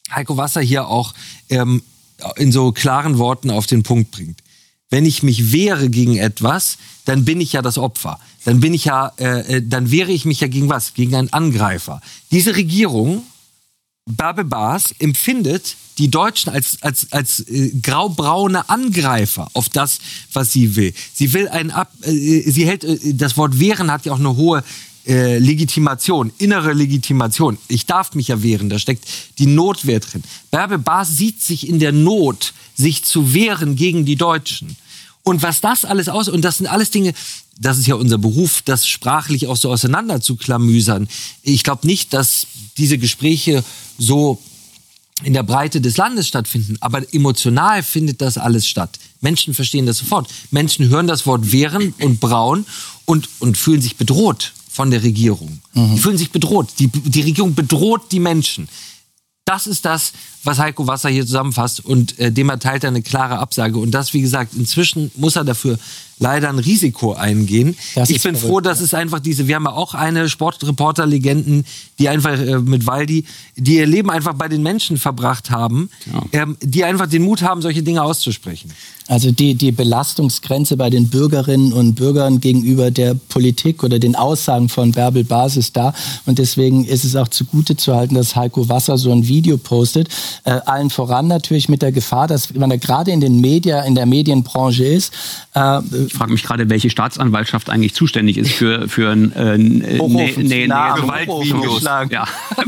Heiko Wasser hier auch in so klaren Worten auf den Punkt bringt. Wenn ich mich wehre gegen etwas, dann bin ich ja das Opfer. Dann wehre ich mich ja gegen was? Gegen einen Angreifer. Diese Regierung, Bärbel Baas, empfindet die Deutschen als graubraune Angreifer auf das, was sie will. Sie will sie hält, das Wort wehren hat ja auch eine hohe Legitimation, innere Legitimation. Ich darf mich ja wehren, da steckt die Notwehr drin. Bärbel Baas sieht sich in der Not, sich zu wehren gegen die Deutschen. Und was das alles und das sind alles Dinge, das ist ja unser Beruf, das sprachlich auch so auseinander zu klamüsern. Ich glaube nicht, dass diese Gespräche so in der Breite des Landes stattfinden, aber emotional findet das alles statt. Menschen verstehen das sofort. Menschen hören das Wort wehren und braun und fühlen sich bedroht von der Regierung. Die fühlen sich bedroht. Die Regierung bedroht die Menschen. Das ist das, was Heiko Wasser hier zusammenfasst und dem erteilt er eine klare Absage. Und das, wie gesagt, inzwischen muss er dafür leider ein Risiko eingehen. Ich bin froh, dass es einfach wir haben ja auch eine Sportreporter-Legenden, die einfach mit Waldi, die ihr Leben einfach bei den Menschen verbracht haben, die einfach den Mut haben, solche Dinge auszusprechen. Also die Belastungsgrenze bei den Bürgerinnen und Bürgern gegenüber der Politik oder den Aussagen von Bärbel Baas ist da. Und deswegen ist es auch zugute zu halten, dass Heiko Wasser so ein Video postet. Allen voran natürlich mit der Gefahr, dass man da gerade in der Medienbranche ist. Ich frage mich gerade, welche Staatsanwaltschaft eigentlich zuständig ist für Gewaltvideos. Ja.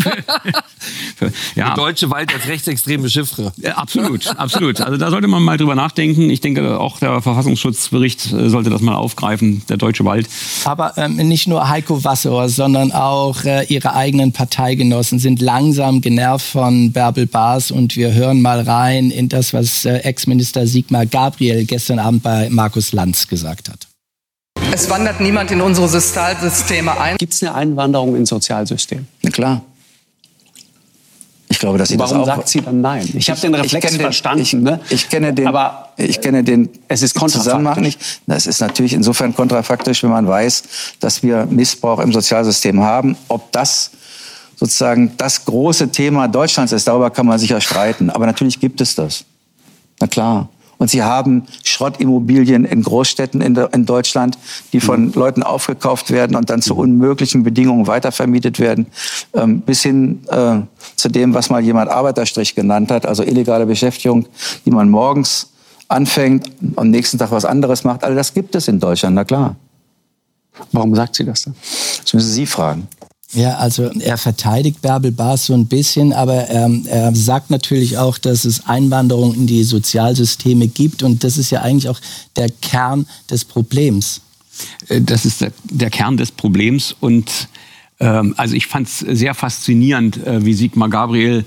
Der deutsche Wald als rechtsextreme Chiffre. Absolut. Also da sollte man mal drüber nachdenken. Ich denke, auch der Verfassungsschutzbericht sollte das mal aufgreifen, der deutsche Wald. Aber nicht nur Heiko Wasser, sondern auch ihre eigenen Parteigenossen sind langsam genervt von Bärbel Baas. Und wir hören mal rein in das, was Ex-Minister Sigmar Gabriel gestern Abend bei Markus Lanz gesagt hat. Es wandert niemand in unsere Sozialsysteme ein. Gibt es eine Einwanderung ins Sozialsystem? Na klar. Ich glaube, dass sie das auch... Warum sagt sie dann nein? Ich habe den Reflex verstanden. Ich kenne den es ist Zusammenhang nicht. Das ist natürlich insofern kontrafaktisch, wenn man weiß, dass wir Missbrauch im Sozialsystem haben. Ob das sozusagen das große Thema Deutschlands ist, darüber kann man sicher streiten. Aber natürlich gibt es das. Na klar. Und sie haben Schrottimmobilien in Großstädten in Deutschland, die von Leuten aufgekauft werden und dann zu unmöglichen Bedingungen weitervermietet werden, bis hin zu dem, was mal jemand Arbeiterstrich genannt hat, also illegale Beschäftigung, die man morgens anfängt, am nächsten Tag was anderes macht. All das gibt es in Deutschland, na klar. Warum sagt sie das denn? Das müssen Sie fragen. Ja, also er verteidigt Bärbel Baas so ein bisschen, aber er sagt natürlich auch, dass es Einwanderung in die Sozialsysteme gibt und das ist ja eigentlich auch der Kern des Problems. Das ist der Kern des Problems und also ich fand es sehr faszinierend, wie Sigmar Gabriel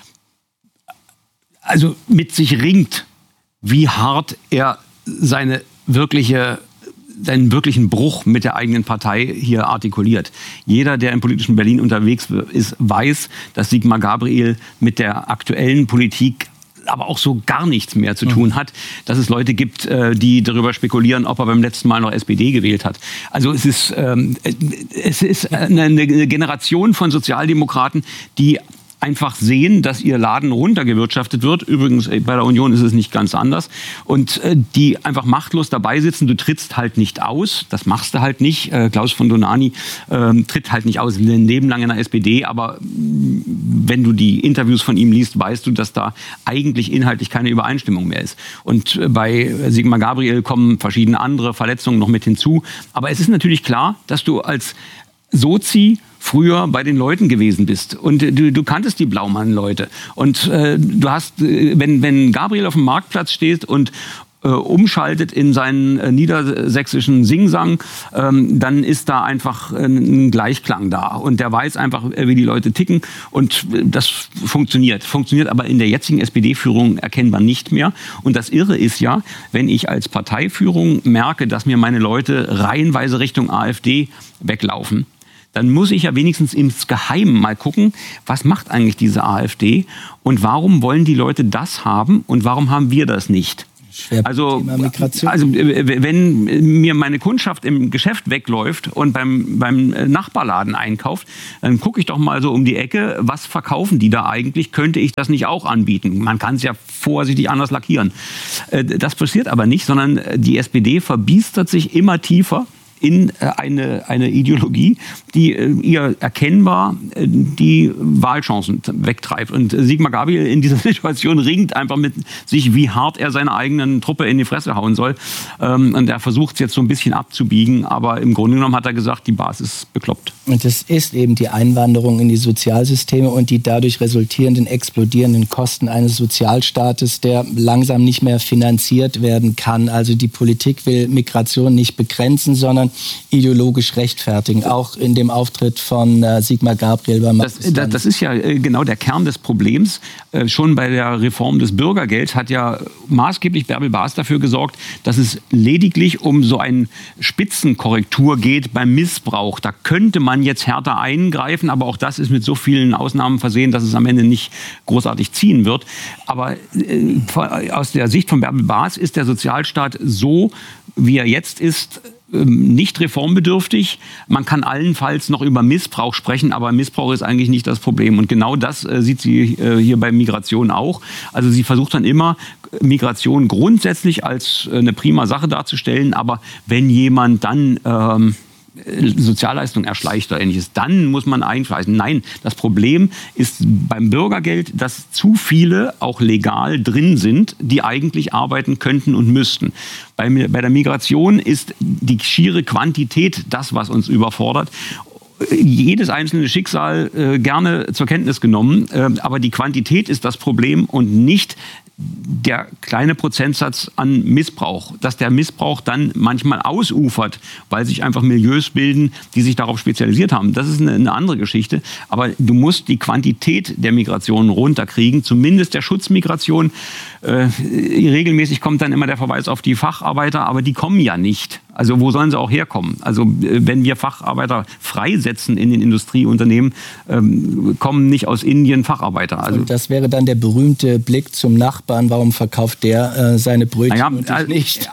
also mit sich ringt, wie hart er seinen wirklichen Bruch mit der eigenen Partei hier artikuliert. Jeder, der im politischen Berlin unterwegs ist, weiß, dass Sigmar Gabriel mit der aktuellen Politik aber auch so gar nichts mehr zu tun hat, dass es Leute gibt, die darüber spekulieren, ob er beim letzten Mal noch SPD gewählt hat. Also es ist eine Generation von Sozialdemokraten, die einfach sehen, dass ihr Laden runtergewirtschaftet wird. Übrigens, bei der Union ist es nicht ganz anders. Und die einfach machtlos dabei sitzen. Du trittst halt nicht aus. Das machst du halt nicht. Klaus von Donani tritt halt nicht aus. Ein Leben lang in der SPD. Aber wenn du die Interviews von ihm liest, weißt du, dass da eigentlich inhaltlich keine Übereinstimmung mehr ist. Und bei Sigmar Gabriel kommen verschiedene andere Verletzungen noch mit hinzu. Aber es ist natürlich klar, dass du als Sozi früher bei den Leuten gewesen bist. Und du kanntest die Blaumann-Leute. Und du hast, wenn Gabriel auf dem Marktplatz steht und umschaltet in seinen niedersächsischen Singsang, dann ist da einfach ein Gleichklang da. Und der weiß einfach, wie die Leute ticken. Und das funktioniert. Funktioniert aber in der jetzigen SPD-Führung erkennbar nicht mehr. Und das Irre ist ja, wenn ich als Parteiführung merke, dass mir meine Leute reihenweise Richtung AfD weglaufen, dann muss ich ja wenigstens insgeheim mal gucken, was macht eigentlich diese AfD und warum wollen die Leute das haben und warum haben wir das nicht? Also wenn mir meine Kundschaft im Geschäft wegläuft und beim Nachbarladen einkauft, dann gucke ich doch mal so um die Ecke, was verkaufen die da eigentlich? Könnte ich das nicht auch anbieten? Man kann es ja vorsichtig anders lackieren. Das passiert aber nicht, sondern die SPD verbiestert sich immer tiefer in eine Ideologie, die ihr erkennbar die Wahlchancen wegtreibt. Und Sigmar Gabriel in dieser Situation ringt einfach mit sich, wie hart er seiner eigenen Truppe in die Fresse hauen soll. Und er versucht es jetzt so ein bisschen abzubiegen, aber im Grunde genommen hat er gesagt, die Basis ist bekloppt. Und das ist eben die Einwanderung in die Sozialsysteme und die dadurch resultierenden, explodierenden Kosten eines Sozialstaates, der langsam nicht mehr finanziert werden kann. Also die Politik will Migration nicht begrenzen, sondern ideologisch rechtfertigen, auch in dem Auftritt von Sigmar Gabriel beim Das ist ja genau der Kern des Problems. Schon bei der Reform des Bürgergelds hat ja maßgeblich Bärbel Baas dafür gesorgt, dass es lediglich um so eine Spitzenkorrektur geht beim Missbrauch. Da könnte man jetzt härter eingreifen, aber auch das ist mit so vielen Ausnahmen versehen, dass es am Ende nicht großartig ziehen wird. Aber aus der Sicht von Bärbel Baas ist der Sozialstaat so, wie er jetzt ist, nicht reformbedürftig. Man kann allenfalls noch über Missbrauch sprechen, aber Missbrauch ist eigentlich nicht das Problem. Und genau das sieht sie hier bei Migration auch. Also sie versucht dann immer, Migration grundsätzlich als eine prima Sache darzustellen. Aber wenn jemand dann Sozialleistung erschleicht oder Ähnliches, dann muss man einschleichen. Nein, das Problem ist beim Bürgergeld, dass zu viele auch legal drin sind, die eigentlich arbeiten könnten und müssten. Bei der Migration ist die schiere Quantität das, was uns überfordert. Jedes einzelne Schicksal gerne zur Kenntnis genommen, aber die Quantität ist das Problem und nicht der kleine Prozentsatz an Missbrauch, dass der Missbrauch dann manchmal ausufert, weil sich einfach Milieus bilden, die sich darauf spezialisiert haben. Das ist eine andere Geschichte. Aber du musst die Quantität der Migration runterkriegen, zumindest der Schutzmigration. Regelmäßig kommt dann immer der Verweis auf die Facharbeiter, aber die kommen ja nicht. Also wo sollen sie auch herkommen? Also wenn wir Facharbeiter freisetzen in den Industrieunternehmen, kommen nicht aus Indien Facharbeiter. Also und das wäre dann der berühmte Blick zum Nachbarn. Warum verkauft der seine Brötchen und ich nicht?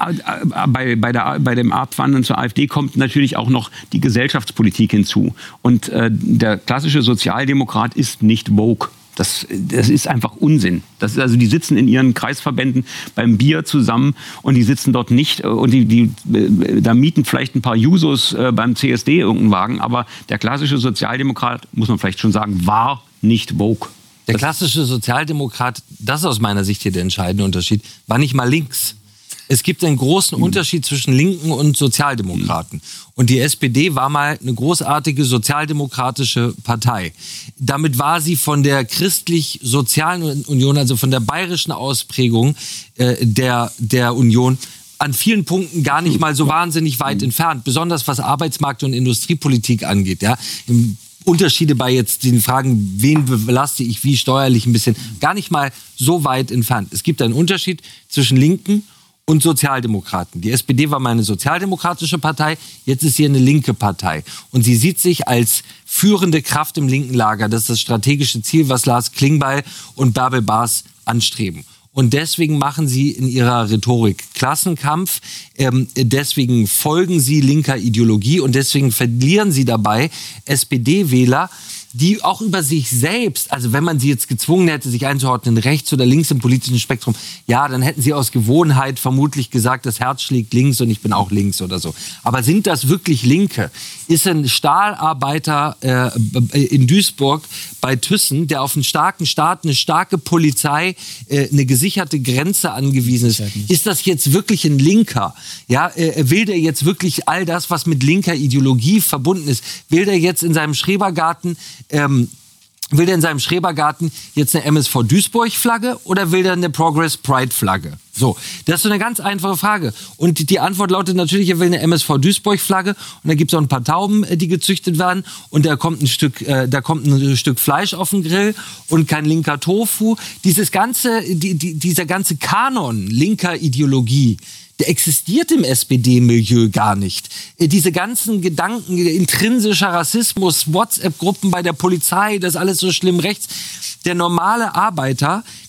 Bei dem Abwandern zur AfD kommt natürlich auch noch die Gesellschaftspolitik hinzu. Und der klassische Sozialdemokrat ist nicht woke. Das ist einfach Unsinn. Also die sitzen in ihren Kreisverbänden beim Bier zusammen und die sitzen dort nicht und da mieten vielleicht ein paar Jusos beim CSD irgendeinen Wagen, aber der klassische Sozialdemokrat, muss man vielleicht schon sagen, war nicht woke. Der klassische Sozialdemokrat, das ist aus meiner Sicht hier der entscheidende Unterschied, war nicht mal links. Es gibt einen großen Unterschied zwischen Linken und Sozialdemokraten. Und die SPD war mal eine großartige sozialdemokratische Partei. Damit war sie von der christlich-sozialen Union, also von der bayerischen Ausprägung der Union, an vielen Punkten gar nicht mal so wahnsinnig weit entfernt. Besonders was Arbeitsmarkt- und Industriepolitik angeht. Ja. Unterschiede bei jetzt den Fragen, wen belaste ich wie steuerlich ein bisschen, gar nicht mal so weit entfernt. Es gibt einen Unterschied zwischen Linken und Sozialdemokraten. Die SPD war mal eine sozialdemokratische Partei, jetzt ist sie eine linke Partei. Und sie sieht sich als führende Kraft im linken Lager. Das ist das strategische Ziel, was Lars Klingbeil und Bärbel Baas anstreben. Und deswegen machen sie in ihrer Rhetorik Klassenkampf, deswegen folgen sie linker Ideologie und deswegen verlieren sie dabei SPD-Wähler, die auch über sich selbst, also wenn man sie jetzt gezwungen hätte, sich einzuordnen, rechts oder links im politischen Spektrum, ja, dann hätten sie aus Gewohnheit vermutlich gesagt, das Herz schlägt links und ich bin auch links oder so. Aber sind das wirklich Linke? Ist ein Stahlarbeiter in Duisburg bei Thyssen, der auf einen starken Staat, eine starke Polizei, eine gesicherte Grenze angewiesen ist das jetzt wirklich ein Linker? Ja, will der jetzt wirklich all das, was mit linker Ideologie verbunden ist, will der jetzt in seinem Schrebergarten jetzt eine MSV Duisburg-Flagge oder will der eine Progress Pride-Flagge? So, das ist so eine ganz einfache Frage. Und die Antwort lautet natürlich, er will eine MSV Duisburg-Flagge und da gibt es auch ein paar Tauben, die gezüchtet werden und da kommt ein Stück Fleisch auf den Grill und kein linker Tofu. Dieser ganze Kanon linker Ideologie, der existiert im SPD-Milieu gar nicht. Diese ganzen Gedanken, intrinsischer Rassismus, WhatsApp-Gruppen bei der Polizei, das alles so schlimm rechts. Der normale Arbeiter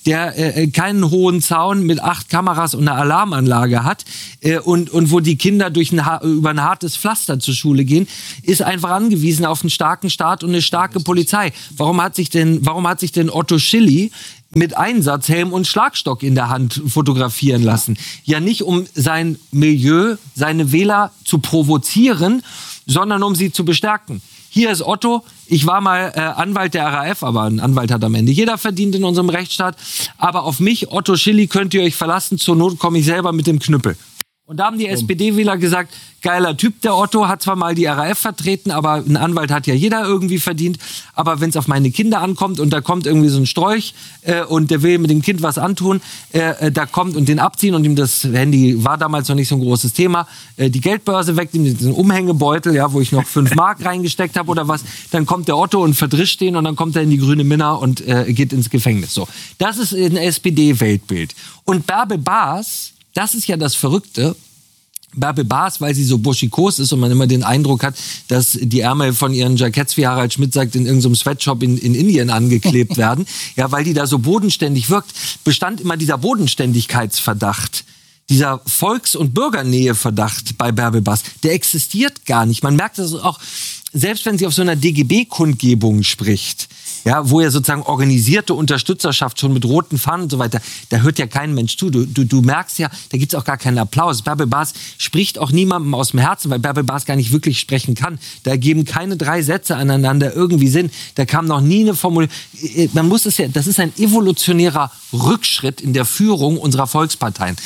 der keinen hohen Zaun mit 8 Kameras und einer Alarmanlage hat und wo die Kinder über ein hartes Pflaster zur Schule gehen, ist einfach angewiesen auf einen starken Staat und eine starke Polizei. Warum hat sich denn Otto Schilly mit Einsatzhelm und Schlagstock in der Hand fotografieren lassen? Ja, nicht um sein Milieu, seine Wähler zu provozieren, sondern um sie zu bestärken. Hier ist Otto, ich war mal Anwalt der RAF, aber ein Anwalt hat am Ende jeder verdient in unserem Rechtsstaat. Aber auf mich, Otto Schilly, könnt ihr euch verlassen, zur Not komme ich selber mit dem Knüppel. Und da haben die SPD-Wähler gesagt, geiler Typ, der Otto, hat zwar mal die RAF vertreten, aber ein Anwalt hat ja jeder irgendwie verdient. Aber wenn es auf meine Kinder ankommt und da kommt irgendwie so ein Strolch und der will mit dem Kind was antun, da kommt und den abziehen und ihm das Handy war damals noch nicht so ein großes Thema, die Geldbörse wegnehmen, diesen Umhängebeutel, ja, wo ich noch 5 Mark reingesteckt habe oder was, dann kommt der Otto und verdrischt den und dann kommt er in die grüne Minna und geht ins Gefängnis. So, das ist ein SPD-Weltbild. Und Bärbel Baas, das ist ja das Verrückte. Bärbel Baas, weil sie so buschikos ist und man immer den Eindruck hat, dass die Ärmel von ihren Jacketts, wie Harald Schmidt sagt, in irgendeinem Sweatshop in Indien angeklebt werden. Ja, weil die da so bodenständig wirkt, bestand immer dieser Bodenständigkeitsverdacht. Dieser Volks- und Bürgernähe-Verdacht bei Bärbel Baas, der existiert gar nicht. Man merkt das auch, selbst wenn sie auf so einer DGB-Kundgebung spricht, ja, wo ja sozusagen organisierte Unterstützerschaft schon mit roten Fahnen und so weiter, da hört ja kein Mensch zu. Du merkst ja, da gibt's auch gar keinen Applaus. Bärbel Baas spricht auch niemandem aus dem Herzen, weil Bärbel Baas gar nicht wirklich sprechen kann. Da geben keine 3 Sätze aneinander irgendwie Sinn. Da kam noch nie eine Formulierung. Man muss es ja, das ist ein evolutionärer Rückschritt in der Führung unserer Volksparteien.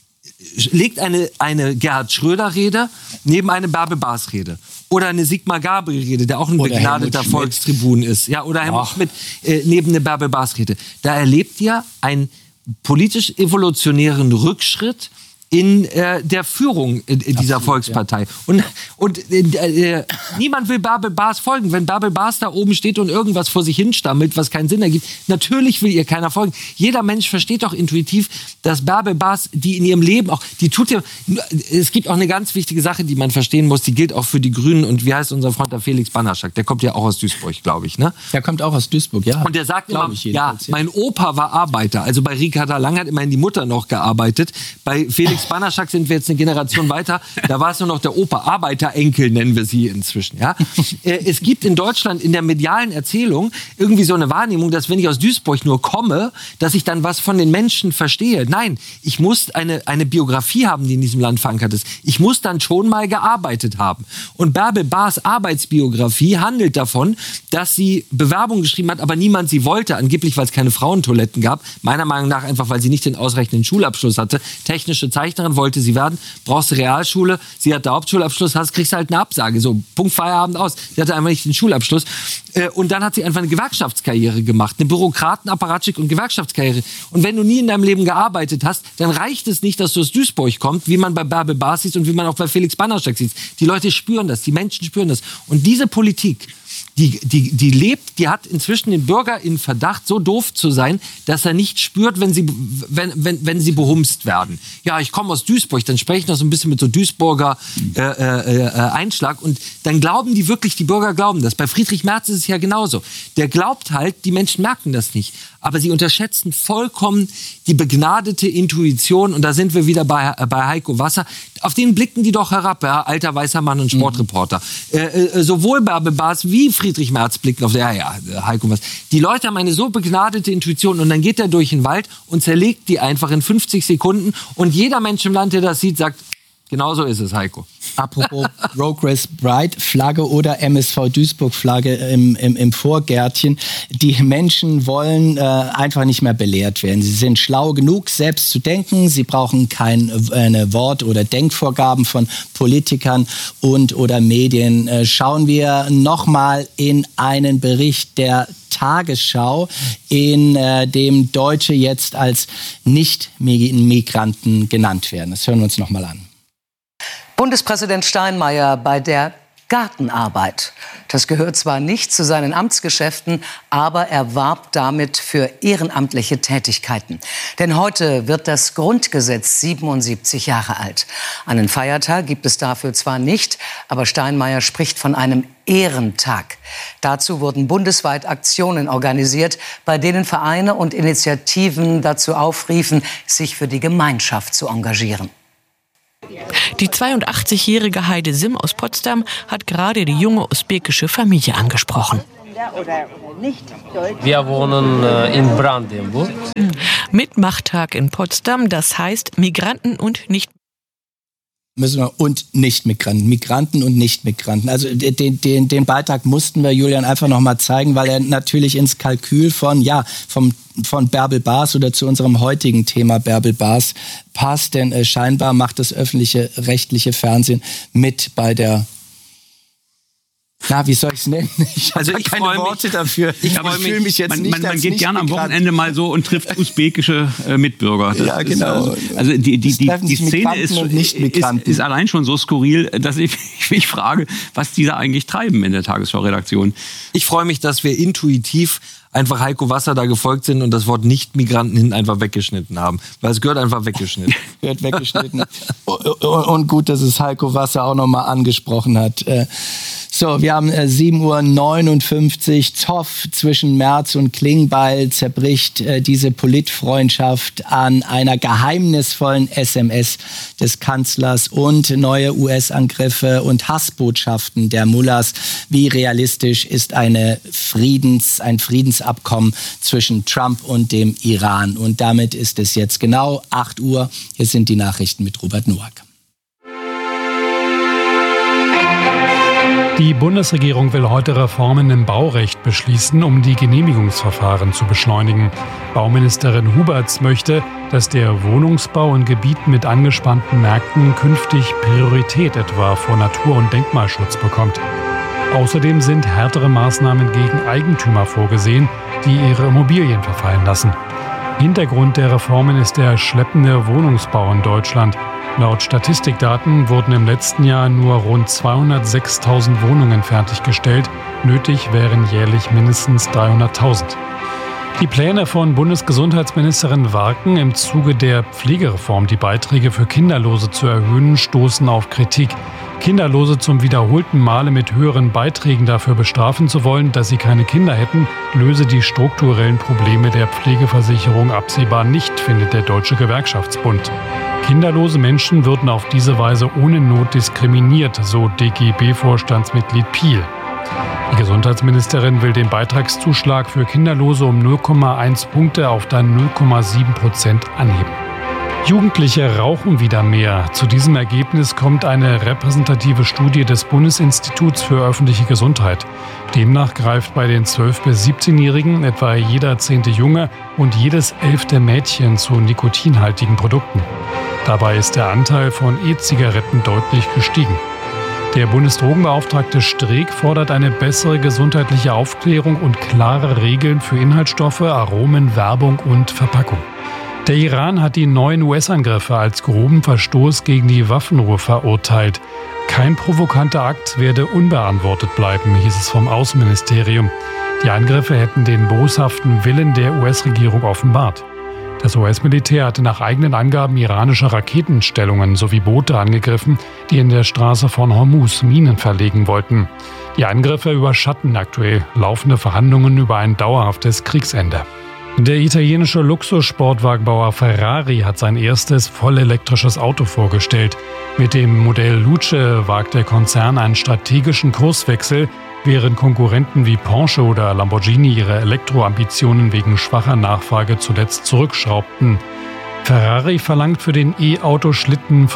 Legt eine Gerhard Schröder-Rede neben eine Bärbel Baas-Rede. Oder eine Sigmar Gabriel-Rede, der auch ein begnadeter Volkstribun ist. Ja, oder Helmut Schmidt neben eine Bärbel Baas-Rede. Da erlebt ihr einen politisch-evolutionären Rückschritt in der Führung dieser Volkspartei. Ja. Und niemand will Bärbel Baas folgen. Wenn Bärbel Baas da oben steht und irgendwas vor sich hinstammelt, was keinen Sinn ergibt, natürlich will ihr keiner folgen. Jeder Mensch versteht doch intuitiv, dass Bärbel Baas, die in ihrem Leben auch, die tut ja, es gibt auch eine ganz wichtige Sache, die man verstehen muss, die gilt auch für die Grünen. Und wie heißt unser Freund der Felix Banaschak? Der kommt ja auch aus Duisburg, glaube ich, ne? Der kommt auch aus Duisburg, ja. Und der sagt immer, ja, mein Opa war Arbeiter. Also bei Ricarda Lang hat immerhin die Mutter noch gearbeitet. Bei Felix Banaschak sind wir jetzt eine Generation weiter. Da war es nur noch der Opa. Arbeiterenkel nennen wir sie inzwischen. Ja? Es gibt in Deutschland in der medialen Erzählung irgendwie so eine Wahrnehmung, dass wenn ich aus Duisburg nur komme, dass ich dann was von den Menschen verstehe. Nein, ich muss eine Biografie haben, die in diesem Land verankert ist. Ich muss dann schon mal gearbeitet haben. Und Bärbel Baas Arbeitsbiografie handelt davon, dass sie Bewerbungen geschrieben hat, aber niemand sie wollte. Angeblich, weil es keine Frauentoiletten gab. Meiner Meinung nach einfach, weil sie nicht den ausreichenden Schulabschluss hatte. Technische Zeichnerin wollte sie werden, brauchst du Realschule, sie hatte Hauptschulabschluss, kriegst halt eine Absage, so Punkt, Feierabend aus. Sie hatte einfach nicht den Schulabschluss. Und dann hat sie einfach eine Gewerkschaftskarriere gemacht, eine Bürokratenapparatschik und Gewerkschaftskarriere. Und wenn du nie in deinem Leben gearbeitet hast, dann reicht es nicht, dass du aus Duisburg kommst, wie man bei Bärbel Baas sieht und wie man auch bei Felix Banaschak sieht. Die Leute spüren das, die Menschen spüren das. Und diese Politik, die lebt, die hat inzwischen den Bürger in Verdacht, so doof zu sein, dass er nicht spürt, wenn sie behumst werden. Ja, ich komme aus Duisburg, dann spreche ich noch so ein bisschen mit so Duisburger Einschlag und dann glauben die wirklich, die Bürger glauben das. Bei Friedrich Merz ist es ja genauso. Der glaubt halt, die Menschen merken das nicht. Aber sie unterschätzen vollkommen die begnadete Intuition. Und da sind wir wieder bei Heiko Wasser. Auf den blickten die doch herab, ja, alter weißer Mann und Sportreporter. Sowohl Bärbel Baas wie Friedrich Merz blicken auf Heiko Wasser. Die Leute haben eine so begnadete Intuition und dann geht er durch den Wald und zerlegt die einfach in 50 Sekunden. Und jeder Mensch im Land, der das sieht, sagt, genau so ist es, Heiko. Apropos Progress Bride Flagge oder MSV Duisburg Flagge im Vorgärtchen. Die Menschen wollen einfach nicht mehr belehrt werden. Sie sind schlau genug, selbst zu denken. Sie brauchen keine Wort- oder Denkvorgaben von Politikern oder Medien. Schauen wir nochmal in einen Bericht der Tagesschau, in dem Deutsche jetzt als Nicht-Migranten genannt werden. Das hören wir uns nochmal an. Bundespräsident Steinmeier bei der Gartenarbeit. Das gehört zwar nicht zu seinen Amtsgeschäften, aber er warb damit für ehrenamtliche Tätigkeiten. Denn heute wird das Grundgesetz 77 Jahre alt. Einen Feiertag gibt es dafür zwar nicht, aber Steinmeier spricht von einem Ehrentag. Dazu wurden bundesweit Aktionen organisiert, bei denen Vereine und Initiativen dazu aufriefen, sich für die Gemeinschaft zu engagieren. Die 82-jährige Heide Sim aus Potsdam hat gerade die junge usbekische Familie angesprochen. Wir wohnen in Brandenburg. Mitmachtag in Potsdam, das heißt Migranten und Migranten und Nicht-Migranten. Also den Beitrag mussten wir Julian einfach noch mal zeigen, weil er natürlich ins Kalkül von Bärbel Baas oder zu unserem heutigen Thema Bärbel Baas passt, denn scheinbar macht das öffentliche rechtliche Fernsehen mit bei der wie soll ich es nennen? Ich habe keine Worte dafür. Ich fühle mich jetzt nicht Man geht gerne am Wochenende mal so und trifft usbekische Mitbürger. Ja, genau. Also die Szene ist allein schon so skurril, dass ich mich frage, was die da eigentlich treiben in der Tagesschau-Redaktion. Ich freue mich, dass wir intuitiv einfach Heiko Wasser da gefolgt sind und das Wort Nicht-Migranten hinten einfach weggeschnitten haben. Weil es gehört einfach weggeschnitten. Und gut, dass es Heiko Wasser auch nochmal angesprochen hat. So, wir haben 7:59 Uhr. Zoff zwischen Merz und Klingbeil zerbricht diese Politfreundschaft an einer geheimnisvollen SMS des Kanzlers und neue US-Angriffe und Hassbotschaften der Mullahs. Wie realistisch ist ein Friedensabkommen zwischen Trump und dem Iran? Und damit ist es jetzt genau 8 Uhr. Hier sind die Nachrichten mit Robert Noack. Die Bundesregierung will heute Reformen im Baurecht beschließen, um die Genehmigungsverfahren zu beschleunigen. Bauministerin Huberts möchte, dass der Wohnungsbau in Gebieten mit angespannten Märkten künftig Priorität etwa vor Natur- und Denkmalschutz bekommt. Außerdem sind härtere Maßnahmen gegen Eigentümer vorgesehen, die ihre Immobilien verfallen lassen. Hintergrund der Reformen ist der schleppende Wohnungsbau in Deutschland. Laut Statistikdaten wurden im letzten Jahr nur rund 206.000 Wohnungen fertiggestellt. Nötig wären jährlich mindestens 300.000. Die Pläne von Bundesgesundheitsministerin Warken, im Zuge der Pflegereform die Beiträge für Kinderlose zu erhöhen, stoßen auf Kritik. Kinderlose zum wiederholten Male mit höheren Beiträgen dafür bestrafen zu wollen, dass sie keine Kinder hätten, löse die strukturellen Probleme der Pflegeversicherung absehbar nicht, findet der Deutsche Gewerkschaftsbund. Kinderlose Menschen würden auf diese Weise ohne Not diskriminiert, so DGB-Vorstandsmitglied Piel. Die Gesundheitsministerin will den Beitragszuschlag für Kinderlose um 0,1 Punkte auf dann 0,7% anheben. Jugendliche rauchen wieder mehr. Zu diesem Ergebnis kommt eine repräsentative Studie des Bundesinstituts für öffentliche Gesundheit. Demnach greift bei den 12- bis 17-Jährigen etwa jeder 10. Junge und jedes 11. Mädchen zu nikotinhaltigen Produkten. Dabei ist der Anteil von E-Zigaretten deutlich gestiegen. Der Bundesdrogenbeauftragte Streeck fordert eine bessere gesundheitliche Aufklärung und klare Regeln für Inhaltsstoffe, Aromen, Werbung und Verpackung. Der Iran hat die neuen US-Angriffe als groben Verstoß gegen die Waffenruhe verurteilt. Kein provokanter Akt werde unbeantwortet bleiben, hieß es vom Außenministerium. Die Angriffe hätten den boshaften Willen der US-Regierung offenbart. Das US-Militär hatte nach eigenen Angaben iranische Raketenstellungen sowie Boote angegriffen, die in der Straße von Hormuz Minen verlegen wollten. Die Angriffe überschatten aktuell laufende Verhandlungen über ein dauerhaftes Kriegsende. Der italienische Luxussportwagenbauer Ferrari hat sein erstes vollelektrisches Auto vorgestellt. Mit dem Modell Luce wagt der Konzern einen strategischen Kurswechsel, während Konkurrenten wie Porsche oder Lamborghini ihre Elektroambitionen wegen schwacher Nachfrage zuletzt zurückschraubten. Ferrari verlangt für den E-Auto-Schlitten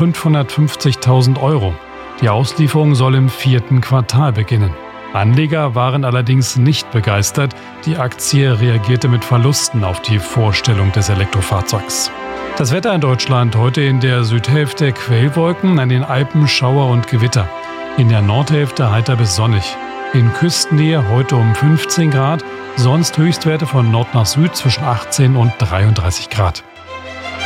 550.000 €. Die Auslieferung soll im 4. Quartal beginnen. Anleger waren allerdings nicht begeistert. Die Aktie reagierte mit Verlusten auf die Vorstellung des Elektrofahrzeugs. Das Wetter in Deutschland: heute in der Südhälfte Quellwolken, an den Alpen Schauer und Gewitter. In der Nordhälfte heiter bis sonnig. In Küstennähe heute um 15 Grad, sonst Höchstwerte von Nord nach Süd zwischen 18 und 33 Grad.